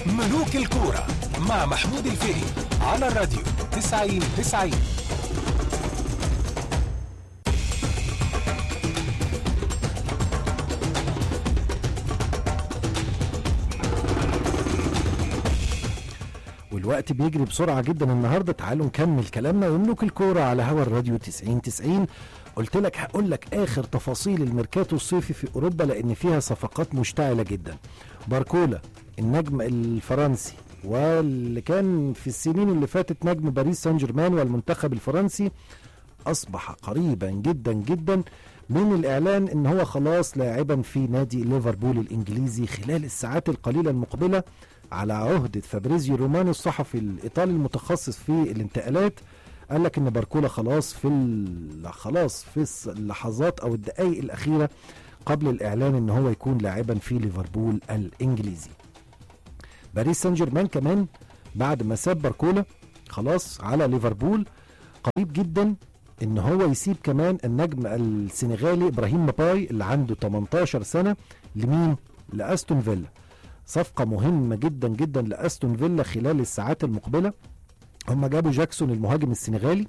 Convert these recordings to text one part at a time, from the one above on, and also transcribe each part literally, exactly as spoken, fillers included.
ملوك الكورة مع محمود الفقي على الراديو تسعين تسعين. والوقت بيجري بسرعة جدا النهاردة. تعالوا نكمل كلامنا وملوك الكورة على هوا الراديو تسعين تسعين. قلت لك هقول لك آخر تفاصيل الميركاتو الصيفي في أوروبا لأن فيها صفقات مشتعلة جدا. باركولا النجم الفرنسي واللي كان في السنين اللي فاتت نجم باريس سان جيرمان والمنتخب الفرنسي أصبح قريبا جدا جدا من الإعلان إن هو خلاص لاعبا في نادي ليفربول الإنجليزي خلال الساعات القليلة المقبلة على عهدة فابريزيو رومانو الصحفي الإيطالي المتخصص في الانتقالات. قال لك إن باركولا خلاص في خلاص في اللحظات أو الدقائق الأخيرة قبل الإعلان إن هو يكون لاعبا في ليفربول الإنجليزي. باريس سان جيرمان كمان بعد ما ساب باركولا خلاص على ليفربول قريب جدا إن هو يسيب كمان النجم السنغالي إبراهيم مباي اللي عنده تمنتاشر سنة. لمين؟ لأستون فيلا. صفقة مهمة جدا جدا لأستون فيلا خلال الساعات المقبلة. هم جابوا جاكسون المهاجم السنغالي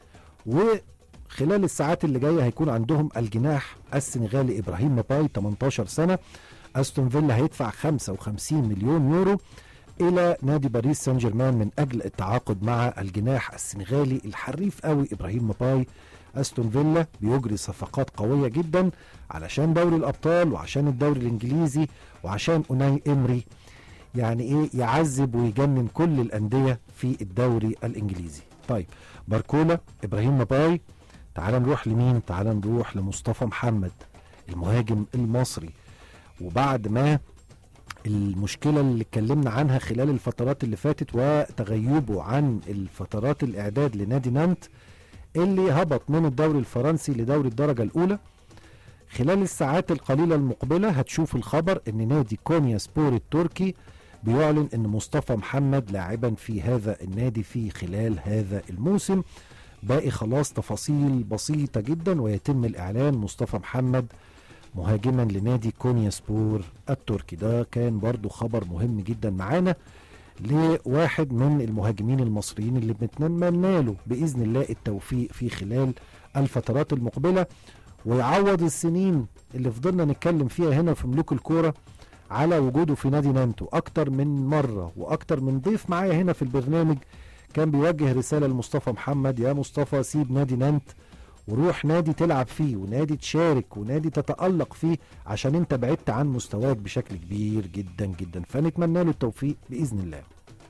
وخلال الساعات اللي جاية هيكون عندهم الجناح السنغالي إبراهيم مباي تمنتاشر سنة. أستون فيلا هيدفع خمسة وخمسين مليون يورو إلى نادي باريس سان جيرمان من أجل التعاقد مع الجناح السنغالي الحريف قوي إبراهيم مباي. أستون فيلا بيجري صفقات قوية جدا علشان دوري الأبطال وعشان الدوري الإنجليزي وعشان أوناي إمري يعني إيه يعذب ويجنن كل الأندية في الدوري الإنجليزي. طيب باركولا إبراهيم مباي. تعال نروح لمين؟ تعال نروح لمصطفى محمد المهاجم المصري. وبعد ما المشكلة اللي اتكلمنا عنها خلال الفترات اللي فاتت وتغيبه عن الفترات الإعداد لنادي نانت اللي هبط من الدوري الفرنسي لدوري الدرجة الأولى، خلال الساعات القليلة المقبلة هتشوف الخبر ان نادي كونيا سبور التركي بيعلن ان مصطفى محمد لاعبا في هذا النادي في خلال هذا الموسم. باقي خلاص تفاصيل بسيطة جدا ويتم الإعلان. مصطفى محمد مهاجما لنادي كونيا سبور التركي. ده كان برضو خبر مهم جدا معانا لواحد من المهاجمين المصريين اللي بنتمنى له بإذن الله التوفيق في خلال الفترات المقبلة ويعوض السنين اللي فضلنا نتكلم فيها هنا في ملوك الكورة على وجوده في نادي نانتو. أكتر من مرة وأكتر من ضيف معايا هنا في البرنامج كان بيوجه رسالة لمصطفى محمد: يا مصطفى سيب نادي نانت وروح نادي تلعب فيه ونادي تشارك ونادي تتألق فيه عشان انت بعدت عن مستواك بشكل كبير جدا جدا. فنتمنى له التوفيق بإذن الله.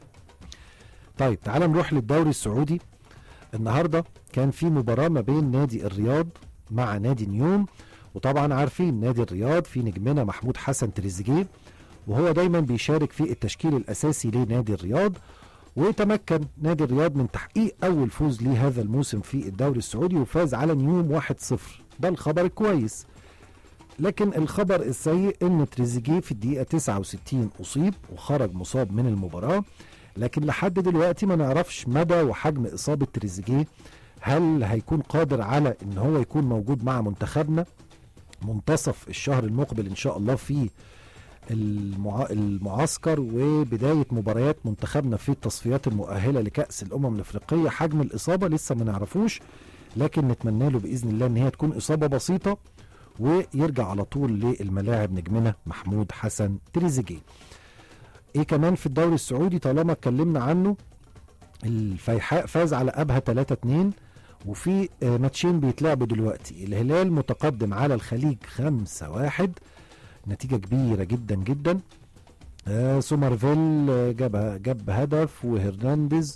طيب تعال نروح للدوري السعودي. النهاردة كان في مباراة ما بين نادي الرياض مع نادي نيوم. وطبعا عارفين نادي الرياض في نجمنا محمود حسن تريزيجيه وهو دايما بيشارك في التشكيل الأساسي لنادي الرياض. وتمكن نادي الرياض من تحقيق أول فوز ليه هذا الموسم في الدوري السعودي وفاز على نيوم واحد صفر. ده الخبر الكويس. لكن الخبر السيء ان تريزيجيه في الدقيقة تسعة وستين أصيب وخرج مصاب من المباراة. لكن لحد دلوقتي ما نعرفش مدى وحجم إصابة تريزيجيه. هل هيكون قادر على ان هو يكون موجود مع منتخبنا منتصف الشهر المقبل ان شاء الله في المع... المعسكر وبداية مباريات منتخبنا في التصفيات المؤهلة لكأس الأمم الأفريقية؟ حجم الإصابة لسه ما نعرفوش، لكن نتمنى له بإذن الله ان هي تكون إصابة بسيطة ويرجع على طول للملاعب نجمنا محمود حسن تريزيجيه. ايه كمان في الدوري السعودي طالما اتكلمنا عنه؟ الفيحاء فاز على أبها ثلاثة اتنين وفي ماتشين بيتلعبوا دلوقتي. الهلال متقدم على الخليج خمسة واحد، نتيجة كبيرة جدا جدا. آه سومرفيل جاب جاب هدف وهرنانديز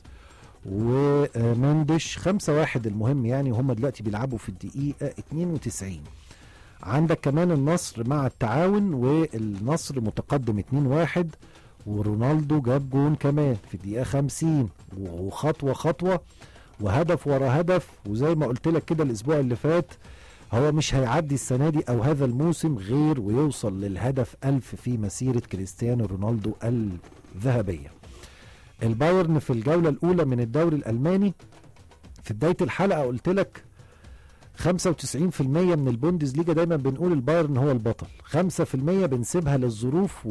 ومندش خمسة واحد. المهم يعني هم دلوقتي بيلعبوا في الدقيقة اتنين وتسعين. عندك كمان النصر مع التعاون والنصر متقدم اتنين واحد ورونالدو جاب جون كمان في الدقيقة خمسين وخطوة خطوة وهدف ورا هدف. وزي ما قلت لك كده الأسبوع اللي فات هو مش هيعدي السنة دي أو هذا الموسم غير ويوصل للهدف ألف في مسيرة كريستيانو رونالدو الذهبية. البايرن في الجولة الأولى من الدوري الألماني في بداية الحلقة قلت لك خمسة وتسعين في المية من البوندز ليجا دايما بنقول البايرن هو البطل، خمسة في المية بنسيبها للظروف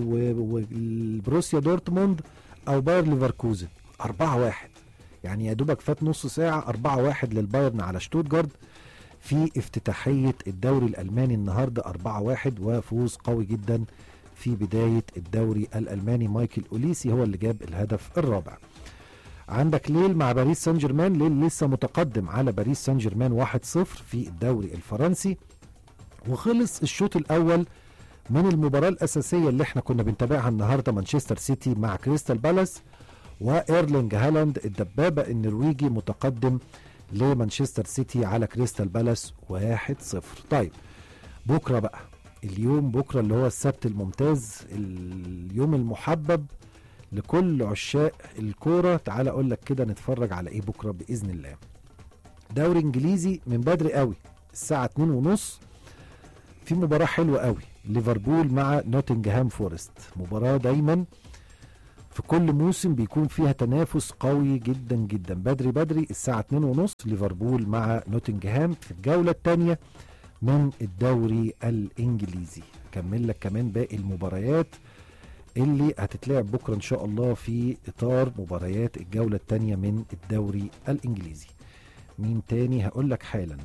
وبروسيا دورتموند او باير ليفركوزن. أربعة واحد يعني يا دوبك فات نص ساعة، أربعة واحد للبايرن على شتوتجارت في افتتاحية الدوري الألماني النهاردة. أربعة واحد وفوز قوي جدا في بداية الدوري الألماني. مايكل أوليسي هو اللي جاب الهدف الرابع. عندك ليل مع باريس سان جيرمان، ليل لسه متقدم على باريس سان جيرمان واحد صفر في الدوري الفرنسي. وخلص الشوط الأول من المباراة الأساسية اللي احنا كنا بنتابعها النهاردة، مانشستر سيتي مع كريستال بالاس، وإيرلينج هالاند الدبابة النرويجي متقدم لمانشستر سيتي على كريستال بالاس واحد صفر. طيب بكرة بقى، اليوم بكرة اللي هو السبت الممتاز، اليوم المحبب لكل عشاق الكورة. تعال اقول لك كده نتفرج على ايه بكرة بإذن الله. دوري انجليزي من بدري قوي الساعة اتنين ونص، في مباراة حلوة قوي، ليفربول مع نوتنجهام فورست. مباراة دايما في كل موسم بيكون فيها تنافس قوي جدا جدا. بدري بدري الساعة اتنين ونص، ليفربول مع نوتنجهام في الجولة الثانية من الدوري الانجليزي. كمل لك كمان باقي المباريات اللي هتتلعب بكرة ان شاء الله في اطار مباريات الجولة الثانية من الدوري الانجليزي. مين تاني هقول لك حالا.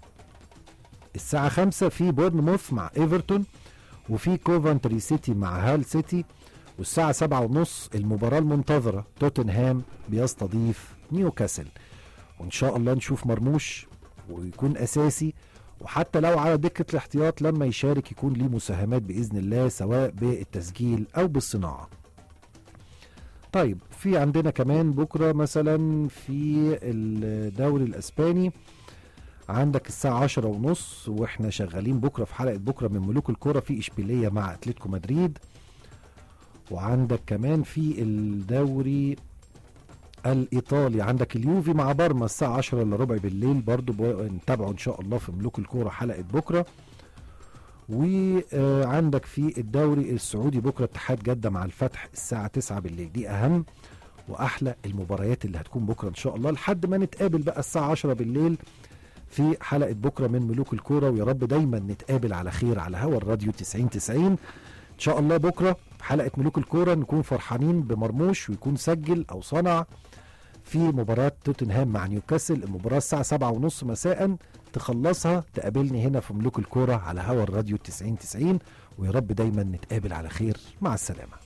الساعة خمسة في بورنموث مع ايفرتون، وفي كوفنتري سيتي مع هال سيتي. والساعة سبعة ونص المباراة المنتظرة، توتنهام بيستضيف نيوكاسل. وان شاء الله نشوف مرموش ويكون اساسي، وحتى لو على دكة الاحتياط لما يشارك يكون ليه مساهمات بإذن الله، سواء بالتسجيل أو بالصناعة. طيب في عندنا كمان بكرة مثلا في الدوري الأسباني، عندك الساعة عشرة ونص واحنا شغالين بكرة في حلقة بكرة من ملوك الكرة، في إشبيلية مع أتلتيكو مدريد. وعندك كمان في الدوري الإيطالي عندك اليوفي مع بارما الساعة عشرة الا ربع بالليل، برضو نتابعه إن شاء الله في ملوك الكورة حلقة بكرة. وعندك في الدوري السعودي بكرة اتحاد جدة مع الفتح الساعة تسعة بالليل. دي أهم وأحلى المباريات اللي هتكون بكرة إن شاء الله، لحد ما نتقابل بقى الساعة عشرة بالليل في حلقة بكرة من ملوك الكورة. ويا رب دايما نتقابل على خير على هوا الراديو تسعين تسعين إن شاء الله. بكرة في حلقة ملوك الكورة نكون فرحانين بمرموش ويكون سجل أو صنع في مباراة توتنهام مع نيوكاسل. المباراة الساعة سبعة ونص مساء، تخلصها تقابلني هنا في ملوك الكورة على هوا الراديو تسعين تسعين. ويا رب دايما نتقابل على خير، مع السلامة.